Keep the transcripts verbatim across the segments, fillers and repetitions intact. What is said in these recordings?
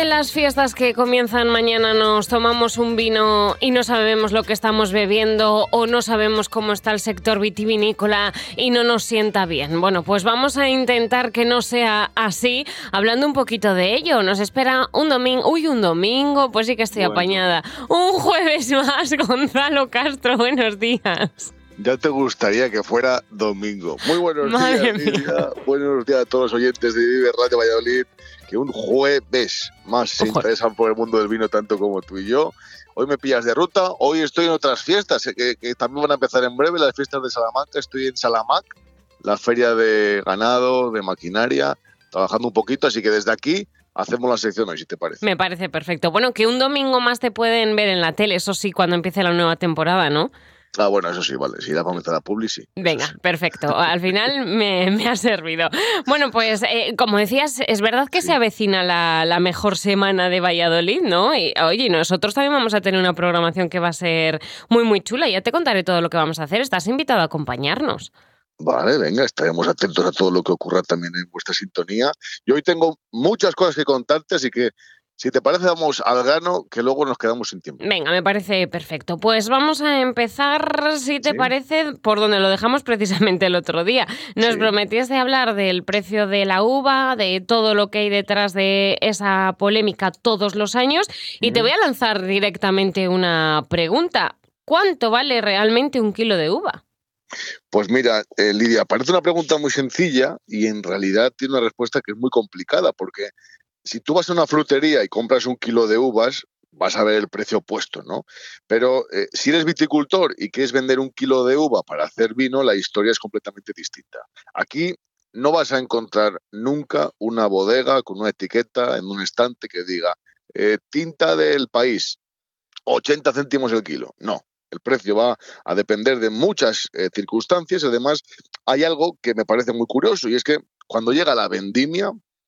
de las fiestas que comienzan mañana nos tomamos un vino y no sabemos lo que estamos bebiendo o no sabemos cómo está el sector vitivinícola y no nos sienta bien? Bueno, pues vamos a intentar que no sea así, hablando un poquito de ello. Nos espera un domingo, uy, un domingo, pues sí que estoy bueno. apañada. Un jueves más, Gonzalo Castro, buenos días. Ya te gustaría que fuera domingo. Muy buenos Madre días, Lidia. Buenos días a todos los oyentes de Vive Radio Valladolid, que un jueves más se interesan por el mundo del vino tanto como tú y yo. Hoy me pillas de ruta, hoy estoy en otras fiestas, que, que también van a empezar en breve, las fiestas de Salamanca. Estoy en Salamac, la feria de ganado, de maquinaria, trabajando un poquito, así que desde aquí hacemos la sección hoy, si te parece. Me parece perfecto. Bueno, que un domingo más te pueden ver en la tele, eso sí, cuando empiece la nueva temporada, ¿no? Ah, bueno, eso sí, vale. Si da para meter a Publi, sí. Venga, sí. Perfecto. Al final me, me ha servido. Bueno, pues eh, como decías, es verdad que sí. se avecina la, la mejor semana de Valladolid, ¿no? Y oye, nosotros también vamos a tener una programación que va a ser muy, muy chula. Ya te contaré todo lo que vamos a hacer. Estás invitado a acompañarnos. Vale, venga, estaremos atentos a todo lo que ocurra también en vuestra sintonía. Yo hoy tengo muchas cosas que contarte, así que si te parece, vamos al grano, que luego nos quedamos sin tiempo. Venga, me parece perfecto. Pues vamos a empezar, si te ¿Sí? parece, por donde lo dejamos precisamente el otro día. Nos sí. prometías de hablar del precio de la uva, de todo lo que hay detrás de esa polémica todos los años, y mm. te voy a lanzar directamente una pregunta. ¿Cuánto vale realmente un kilo de uva? Pues mira, eh, Lidia, parece una pregunta muy sencilla y en realidad tiene una respuesta que es muy complicada, porque si tú vas a una frutería y compras un kilo de uvas, vas a ver el precio puesto, ¿no? Pero eh, si eres viticultor y quieres vender un kilo de uva para hacer vino, la historia es completamente distinta. Aquí no vas a encontrar nunca una bodega con una etiqueta en un estante que diga eh, tinta del país, ochenta céntimos el kilo. No, el precio va a depender de muchas eh, circunstancias. Además, hay algo que me parece muy curioso y es que cuando llega la vendimia,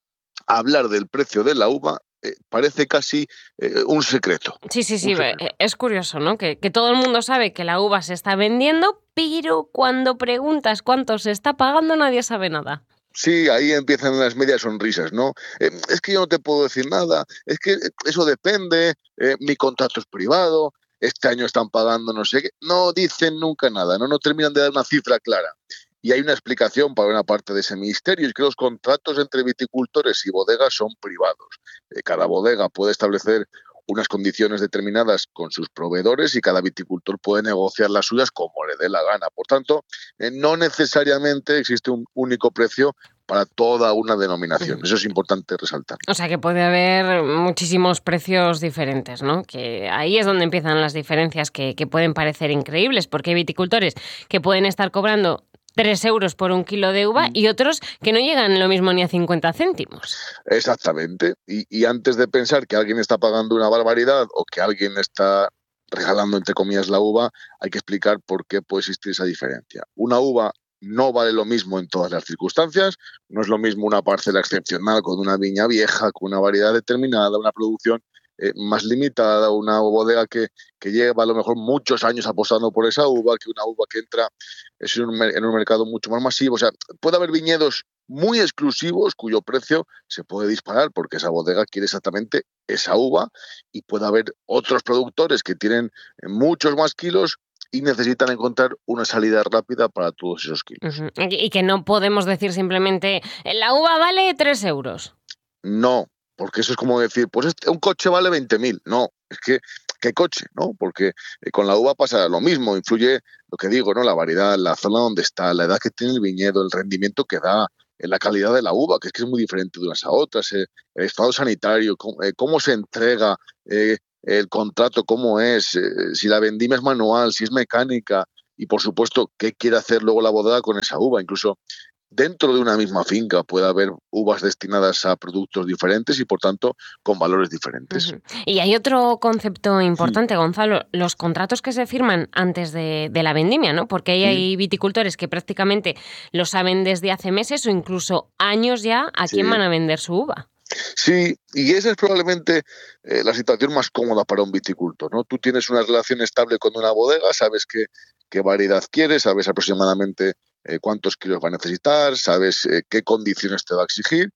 hablar del precio de la uva eh, parece casi eh, un secreto. Sí, sí, sí, es curioso, ¿no? Que, que todo el mundo sabe que la uva se está vendiendo, pero cuando preguntas cuánto se está pagando, nadie sabe nada. Sí, ahí empiezan las medias sonrisas, ¿no? Eh, es que yo no te puedo decir nada, es que eso depende, eh, mi contrato es privado, este año están pagando no sé qué. No dicen nunca nada, no, no terminan de dar una cifra clara. Y hay una explicación para una parte de ese misterio, es que los contratos entre viticultores y bodegas son privados. Eh, cada bodega puede establecer unas condiciones determinadas con sus proveedores y cada viticultor puede negociar las suyas como le dé la gana. Por tanto, eh, no necesariamente existe un único precio para toda una denominación. Eso es importante resaltar. O sea que puede haber muchísimos precios diferentes, ¿no? Que ahí es donde empiezan las diferencias que, que pueden parecer increíbles, porque hay viticultores que pueden estar cobrando tres euros por un kilo de uva y otros que no llegan lo mismo ni a cincuenta céntimos. Exactamente. Y, y antes de pensar que alguien está pagando una barbaridad o que alguien está regalando, entre comillas, la uva, hay que explicar por qué puede existir esa diferencia. Una uva no vale lo mismo en todas las circunstancias, no es lo mismo una parcela excepcional con una viña vieja, con una variedad determinada, una producción Eh, más limitada, una bodega que, que lleva a lo mejor muchos años apostando por esa uva, que una uva que entra es en, un, en un mercado mucho más masivo. O sea, puede haber viñedos muy exclusivos cuyo precio se puede disparar porque esa bodega quiere exactamente esa uva, y puede haber otros productores que tienen muchos más kilos y necesitan encontrar una salida rápida para todos esos kilos. Uh-huh. Y que no podemos decir simplemente la uva vale tres euros. No. Porque eso es como decir, pues este, un coche vale veinte mil. No, es que, ¿qué coche? ¿No? Porque eh, con la uva pasa lo mismo. Influye, lo que digo, ¿no? La variedad, la zona donde está, la edad que tiene el viñedo, el rendimiento que da, eh, la calidad de la uva, que es que es muy diferente de unas a otras, eh, el estado sanitario, cómo, eh, cómo se entrega, eh, el contrato, cómo es, eh, si la vendimia es manual, si es mecánica, y por supuesto, qué quiere hacer luego la bodega con esa uva. Incluso dentro de una misma finca puede haber uvas destinadas a productos diferentes y, por tanto, con valores diferentes. Uh-huh. Y hay otro concepto importante, sí. Gonzalo, los contratos que se firman antes de, de la vendimia, ¿no? Porque ahí sí. hay viticultores que prácticamente lo saben desde hace meses o incluso años ya a sí. quién van a vender su uva. Sí, y esa es probablemente eh, la situación más cómoda para un viticultor, ¿no? Tú tienes una relación estable con una bodega, sabes qué, qué variedad quieres, sabes aproximadamente eh, cuántos kilos va a necesitar, sabes eh, qué condiciones te va a exigir,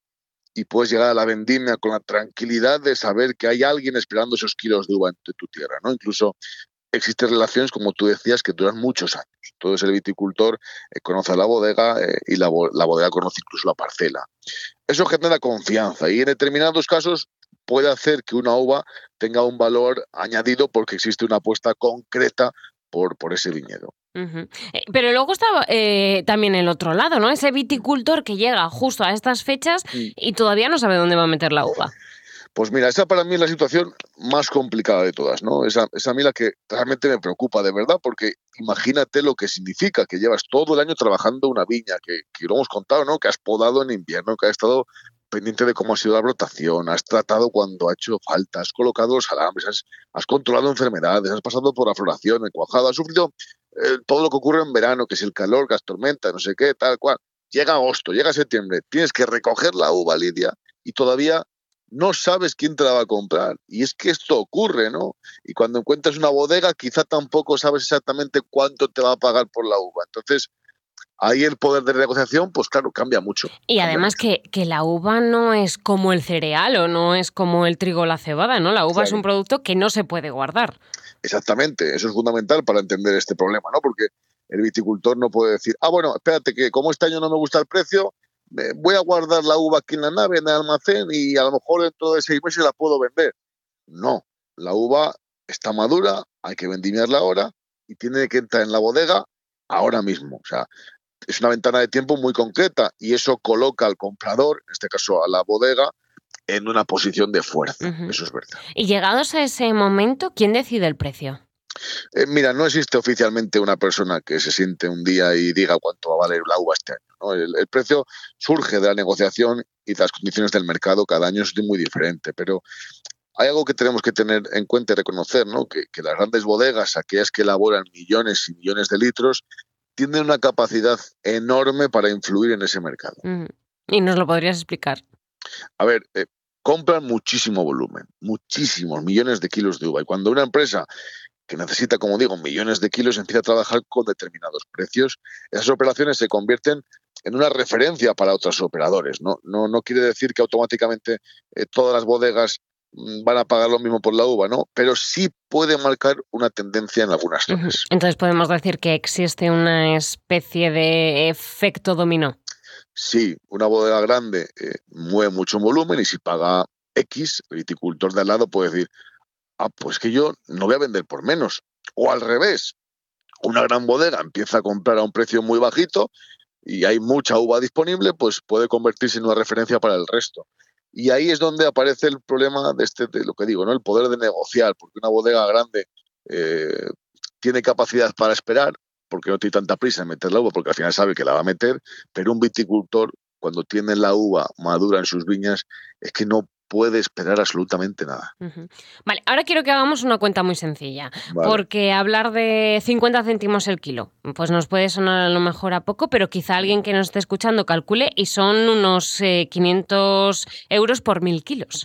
y puedes llegar a la vendimia con la tranquilidad de saber que hay alguien esperando esos kilos de uva en tu tierra, ¿no? Incluso existen relaciones, como tú decías, que duran muchos años. Entonces el viticultor eh, conoce la bodega eh, y la, la bodega conoce incluso la parcela. Eso genera confianza y en determinados casos puede hacer que una uva tenga un valor añadido porque existe una apuesta concreta por, por ese viñedo. Uh-huh. Eh, pero luego está eh, también el otro lado, ¿no? Ese viticultor que llega justo a estas fechas sí. y todavía no sabe dónde va a meter la uva. Pues mira, esa para mí es la situación más complicada de todas, ¿no? Esa, esa a mí la que realmente me preocupa de verdad, porque imagínate lo que significa que llevas todo el año trabajando una viña, que, que lo hemos contado, ¿no? Que has podado en invierno, que has estado pendiente de cómo ha sido la brotación, has tratado cuando ha hecho falta, has colocado los alambres, has, has controlado enfermedades, has pasado por la floración, el cuajado, has sufrido eh, todo lo que ocurre en verano, que es el calor, que las tormentas, no sé qué, tal cual. Llega agosto, llega septiembre, tienes que recoger la uva, Lidia, y todavía no sabes quién te la va a comprar. Y es que esto ocurre, ¿no? Y cuando encuentras una bodega, quizá tampoco sabes exactamente cuánto te va a pagar por la uva. Entonces, ahí el poder de negociación, pues claro, cambia mucho. Y cambia además mucho. Que, que la uva no es como el cereal o no es como el trigo o la cebada, ¿no? La uva claro. es un producto que no se puede guardar. Exactamente, eso es fundamental para entender este problema, ¿no? Porque el viticultor no puede decir, ah, bueno, espérate, que como este año no me gusta el precio, voy a guardar la uva aquí en la nave, en el almacén, y a lo mejor dentro de seis meses la puedo vender. No, la uva está madura, hay que vendimiarla ahora y tiene que entrar en la bodega ahora mismo. O sea, es una ventana de tiempo muy concreta y eso coloca al comprador, en este caso a la bodega, en una posición de fuerza. Uh-huh. Eso es verdad. Y llegados a ese momento, ¿quién decide el precio? Eh, mira, no existe oficialmente una persona que se siente un día y diga cuánto va a valer la uva este año, ¿no? El, el precio surge de la negociación y las condiciones del mercado cada año es muy diferente, pero hay algo que tenemos que tener en cuenta y reconocer, ¿no? Que, que las grandes bodegas, aquellas que elaboran millones y millones de litros, tienen una capacidad enorme para influir en ese mercado. Mm. ¿Y nos lo podrías explicar? A ver, eh, compran muchísimo volumen, muchísimos millones de kilos de uva, y cuando una empresa que necesita, como digo, millones de kilos, empieza a trabajar con determinados precios, esas operaciones se convierten en una referencia para otros operadores. No, no, no quiere decir que automáticamente eh, todas las bodegas mm, van a pagar lo mismo por la uva, ¿no? Pero sí puede marcar una tendencia en algunas zonas. Entonces podemos decir que existe una especie de efecto dominó. Sí, una bodega grande eh, mueve mucho volumen y si paga X, el viticultor de al lado puede decir, ah, pues que yo no voy a vender por menos. O al revés, una gran bodega empieza a comprar a un precio muy bajito y hay mucha uva disponible, pues puede convertirse en una referencia para el resto. Y ahí es donde aparece el problema de, este, de lo que digo, ¿no? El poder de negociar, porque una bodega grande eh, tiene capacidad para esperar, porque no tiene tanta prisa en meter la uva, porque al final sabe que la va a meter, pero un viticultor, cuando tiene la uva madura en sus viñas, es que no puede esperar absolutamente nada. Uh-huh. Vale, ahora quiero que hagamos una cuenta muy sencilla, vale. Porque hablar de cincuenta céntimos el kilo, pues nos puede sonar a lo mejor a poco, pero quizá alguien que nos esté escuchando calcule y son unos eh, quinientos euros por mil kilos.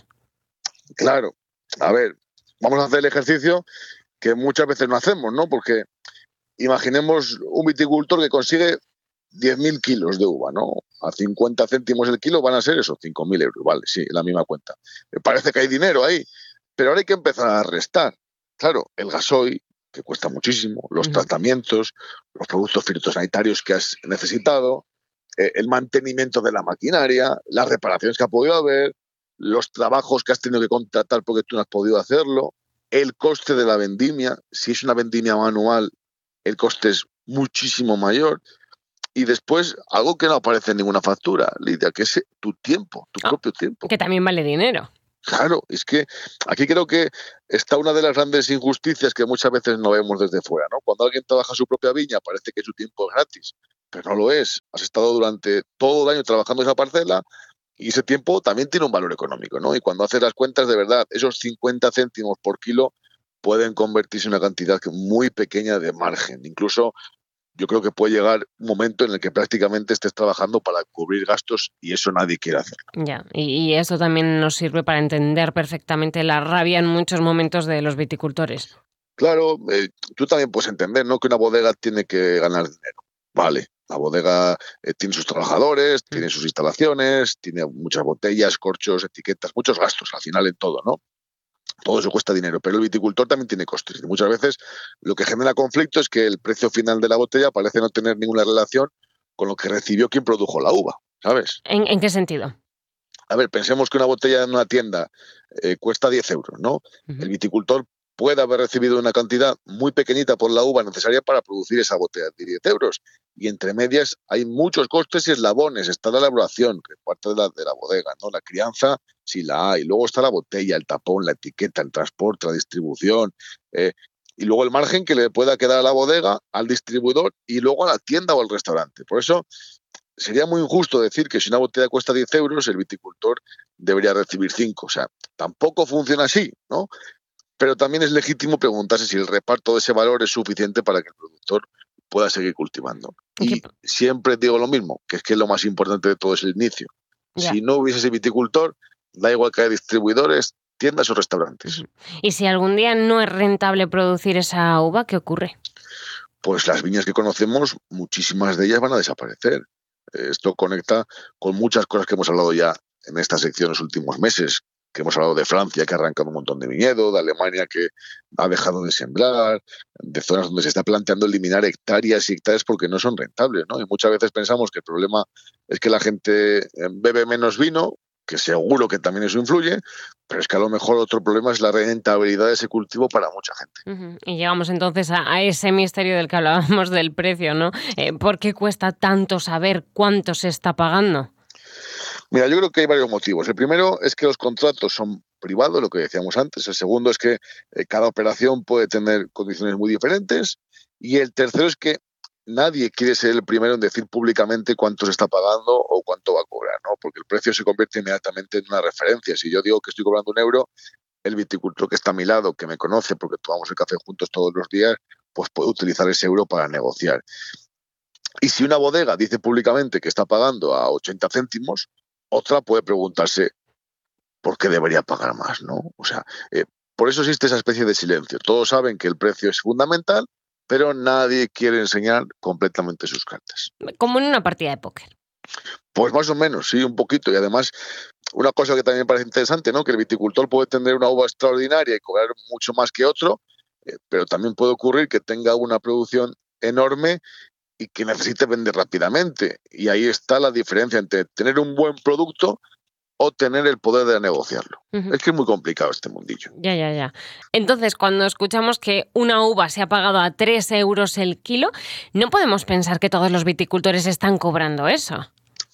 Claro, a ver, vamos a hacer el ejercicio que muchas veces no hacemos, ¿no? Porque imaginemos un viticultor que consigue diez mil kilos de uva, ¿no? A cincuenta céntimos el kilo van a ser eso, cinco mil euros, vale, sí, la misma cuenta. Me parece que hay dinero ahí, pero ahora hay que empezar a restar. Claro, el gasoil, que cuesta muchísimo, los uh-huh. tratamientos, los productos fitosanitarios que has necesitado, eh, el mantenimiento de la maquinaria, las reparaciones que ha podido haber, los trabajos que has tenido que contratar porque tú no has podido hacerlo, el coste de la vendimia, si es una vendimia manual, el coste es muchísimo mayor. Y después, algo que no aparece en ninguna factura, Lidia, que es tu tiempo, tu oh, propio tiempo. Que también vale dinero. Claro, es que aquí creo que está una de las grandes injusticias que muchas veces no vemos desde fuera, ¿no? Cuando alguien trabaja su propia viña, parece que su tiempo es gratis, pero no lo es. Has estado durante todo el año trabajando esa parcela y ese tiempo también tiene un valor económico, ¿no? Y cuando haces las cuentas, de verdad, esos cincuenta céntimos por kilo pueden convertirse en una cantidad muy pequeña de margen. Incluso yo creo que puede llegar un momento en el que prácticamente estés trabajando para cubrir gastos y eso nadie quiere hacer. Ya, y, y eso también nos sirve para entender perfectamente la rabia en muchos momentos de los viticultores. Claro, eh, tú también puedes entender, ¿no? Que una bodega tiene que ganar dinero. Vale, la bodega eh, tiene sus trabajadores, tiene sus instalaciones, tiene muchas botellas, corchos, etiquetas, muchos gastos al final en todo, ¿no? Todo eso cuesta dinero, pero el viticultor también tiene costes. Y muchas veces lo que genera conflicto es que el precio final de la botella parece no tener ninguna relación con lo que recibió quien produjo la uva, ¿sabes? ¿En, en qué sentido? A ver, pensemos que una botella en una tienda eh, cuesta diez euros, ¿no? Uh-huh. El viticultor puede haber recibido una cantidad muy pequeñita por la uva necesaria para producir esa botella de diez euros. Y entre medias hay muchos costes y eslabones. Está la elaboración, que es parte de la, de la bodega, ¿no? La crianza, si la hay. Luego está la botella, el tapón, la etiqueta, el transporte, la distribución. Eh, y luego el margen que le pueda quedar a la bodega, al distribuidor y luego a la tienda o al restaurante. Por eso sería muy injusto decir que si una botella cuesta diez euros, el viticultor debería recibir cinco. O sea, tampoco funciona así, ¿no? Pero también es legítimo preguntarse si el reparto de ese valor es suficiente para que el productor pueda seguir cultivando. Y ¿Qué? Siempre digo lo mismo, que es que lo más importante de todo es el inicio. Ya. Si no hubiese ese viticultor, da igual que haya distribuidores, tiendas o restaurantes. ¿Y si algún día no es rentable producir esa uva, qué ocurre? Pues las viñas que conocemos, muchísimas de ellas van a desaparecer. Esto conecta con muchas cosas que hemos hablado ya en esta sección en los últimos meses, que hemos hablado de Francia, que ha arrancado un montón de viñedo, de Alemania, que ha dejado de sembrar, de zonas donde se está planteando eliminar hectáreas y hectáreas porque no son rentables, ¿no? Y muchas veces pensamos que el problema es que la gente bebe menos vino, que seguro que también eso influye, pero es que a lo mejor otro problema es la rentabilidad de ese cultivo para mucha gente. Uh-huh. Y llegamos entonces a, a ese misterio del que hablábamos del precio, ¿no? Eh, ¿Por qué cuesta tanto saber cuánto se está pagando? Mira, yo creo que hay varios motivos. El primero es que los contratos son privados, lo que decíamos antes. El segundo es que eh, cada operación puede tener condiciones muy diferentes. Y el tercero es que nadie quiere ser el primero en decir públicamente cuánto se está pagando o cuánto va a cobrar, ¿no? Porque el precio se convierte inmediatamente en una referencia. Si yo digo que estoy cobrando un euro, el viticultor que está a mi lado, que me conoce porque tomamos el café juntos todos los días, pues puede utilizar ese euro para negociar. Y si una bodega dice públicamente que está pagando a ochenta céntimos, otra puede preguntarse por qué debería pagar más, ¿no? O sea, eh, por eso existe esa especie de silencio. Todos saben que el precio es fundamental, pero nadie quiere enseñar completamente sus cartas. Como en una partida de póker. Pues más o menos, sí, un poquito. Y además, una cosa que también me parece interesante, ¿no? Que el viticultor puede tener una uva extraordinaria y cobrar mucho más que otro, eh, pero también puede ocurrir que tenga una producción enorme y que necesite vender rápidamente. Y ahí está la diferencia entre tener un buen producto o tener el poder de negociarlo. Uh-huh. Es que es muy complicado este mundillo. Ya, ya, ya. Entonces, cuando escuchamos que una uva se ha pagado a tres euros el kilo, no podemos pensar que todos los viticultores están cobrando eso.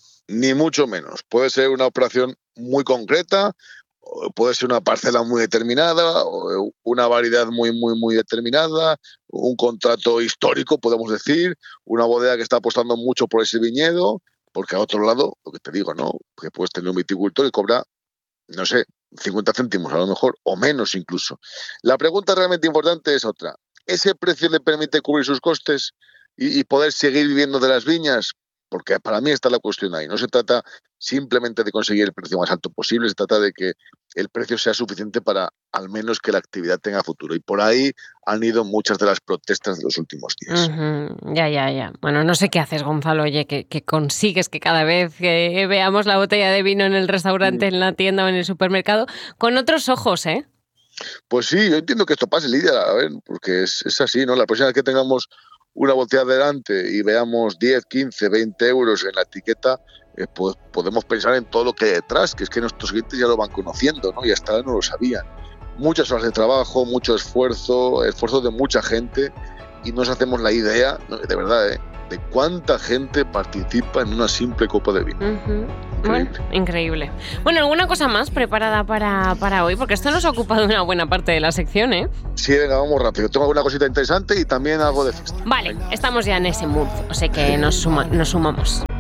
Ni mucho menos. Puede ser una operación muy concreta, puede ser una parcela muy determinada, una variedad muy, muy, muy determinada, un contrato histórico, podemos decir, una bodega que está apostando mucho por ese viñedo, porque a otro lado, lo que te digo, ¿no? Que puedes tener un viticultor y cobra, no sé, cincuenta céntimos a lo mejor, o menos incluso. La pregunta realmente importante es otra. ¿Ese precio le permite cubrir sus costes y, y poder seguir viviendo de las viñas? Porque para mí está la cuestión ahí. No se trata simplemente de conseguir el precio más alto posible, se trata de que el precio sea suficiente para al menos que la actividad tenga futuro. Y por ahí han ido muchas de las protestas de los últimos días. Uh-huh. Ya, ya, ya. Bueno, no sé qué haces, Gonzalo, oye, que, que consigues que cada vez que veamos la botella de vino en el restaurante, mm. en la tienda o en el supermercado, con otros ojos, ¿eh? Pues sí, yo entiendo que esto pase, Lidia, a ver, porque es, es así, ¿no? La próxima vez que tengamos una botella delante y veamos diez, quince, veinte euros en la etiqueta, eh, pues podemos pensar en todo lo que hay detrás, que es que nuestros clientes ya lo van conociendo, ¿no? Y hasta ahora no lo sabían. Muchas horas de trabajo, mucho esfuerzo, esfuerzo de mucha gente, y nos hacemos la idea, ¿no? De verdad, ¿eh? De cuánta gente participa en una simple copa de vino. Uh-huh. Bueno, increíble. Bueno, ¿alguna cosa más preparada para, para hoy? Porque esto nos ha ocupado una buena parte de la sección, ¿eh? Sí, venga, vamos rápido. Tengo alguna cosita interesante y también algo de fiesta. Vale, estamos ya en ese mood, o sea que nos, suma, nos sumamos.